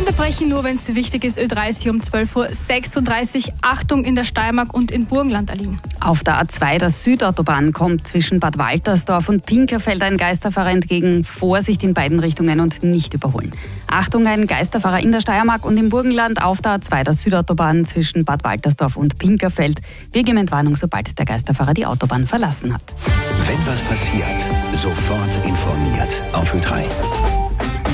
unterbrechen nur, wenn es wichtig ist. Ö30 um 12:36 Uhr. Achtung in der Steiermark und in Burgenland erliegen. Auf der A2 der Südautobahn kommt zwischen Bad Waltersdorf und Pinkerfeld ein Geisterfahrer entgegen. Vorsicht in beiden Richtungen und nicht überholen. Achtung, ein Geisterfahrer in der Steiermark und im Burgenland auf der A2 der Südautobahn zwischen Bad Waltersdorf und Pinkerfeld. Wegementwarnung, sobald der Geisterfahrer die Autobahn verlassen hat. Wenn was passiert, sofort informiert auf Ö3.